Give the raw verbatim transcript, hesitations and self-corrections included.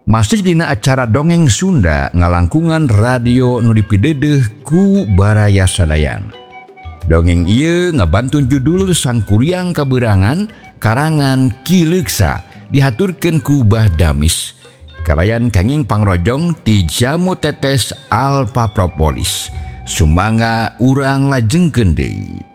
Masih dina acara dongeng Sunda ngalangkungan radio nu dipideudeung ku Baraya Sadayan. Dongeng ieu ngabantun judul Sang Kuryang Kaberangan karangan Ki Leuksa dihaturkeun ku Bah Damis. Kalayan kenging pangrojong ti Jamu Tetes Alpa Propolis. Sumangga urang lajengkeun deui.